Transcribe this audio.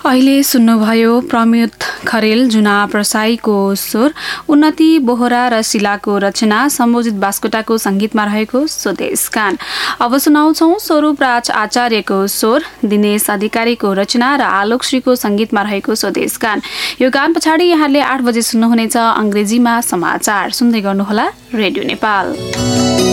अहिले सुन्नुभयो प्रमोद खरेल जुना प्रसाईको स्वर, उन्नति बोहरा र शिलाको रचना, सम्बोजित बास्कोटाको संगीतमा रहेको स्वदेश गान। अब सुनाउँछौ स्वरूप राज आचार्यको स्वर, दिनेश अधिकारीको रचना र आलोकश्रीको संगीतमा रहेको स्वदेश गान। यो गान पछाडि यहाँले 8 बजे सुन्नुहुनेछ अंग्रेजीमा समाचार। सुन्दै गर्नुहोला रेडियो नेपाल।